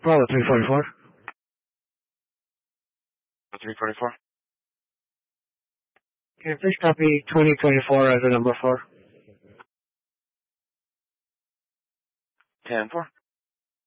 Bravo 344. 344. Can you please copy 2024 as a number 4? 10-4.